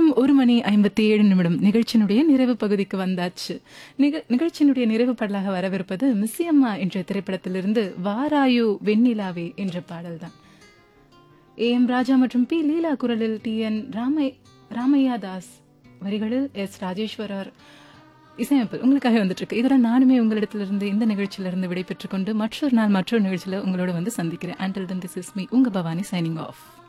நேரம் 1:57 நிகழ்ச்சியினுடைய நிறைவு பகுதிக்கு வந்தாச்சு. நிகழ்ச்சியினுடைய நிறைவு பாடலாக வரவிருப்பது மிஸ்ஸியம்மா என்ற திரைப்படத்திலிருந்து வாராயு வெண்ணிலாவே என்ற பாடல்தான். AM ராஜா மற்றும் P லீலா குரலில் TN ராமையா தாஸ் வரிகளில் S ராஜேஸ்வரர் இசையமைப்பு உங்களுக்காக வந்துட்டு இருக்கு. இதெல்லாம் நானுமே உங்களிடத்திலிருந்து இந்த நிகழ்ச்சியிலிருந்து விடைபெற்றுக் கொண்டு மற்றொரு நாள் மற்றொரு நிகழ்ச்சியில உங்களோட வந்து சந்திக்கிறேன். Until then, this is me, உங்க பவானி signing off.